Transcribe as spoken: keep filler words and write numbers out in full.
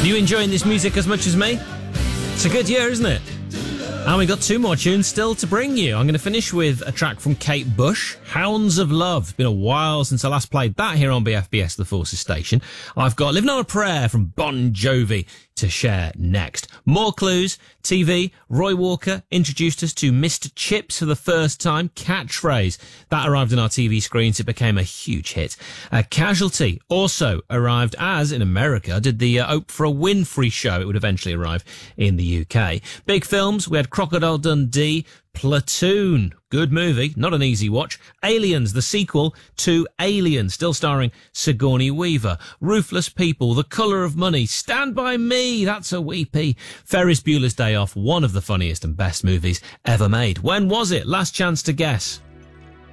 You enjoying this music as much as me? It's a good year, isn't it? And we got two more tunes still to bring you. I'm going to finish with a track from Kate Bush, Hounds of Love. It's been a while since I last played that here on B F B S The Forces Station. I've got Living on a Prayer from Bon Jovi to share next. More clues. T V, Roy Walker introduced us to Mister Chips for the first time. Catchphrase. That arrived on our T V screens. It became a huge hit. Uh, Casualty also arrived as, in America, did the uh, Oprah Winfrey Show. It would eventually arrive in the U K. Big films. We had Crocodile Dundee, Platoon, good movie, not an easy watch. Aliens, the sequel to Alien, still starring Sigourney Weaver. Ruthless People, The Colour of Money, Stand By Me, that's a weepy. Ferris Bueller's Day Off, one of the funniest and best movies ever made. When was it? Last chance to guess.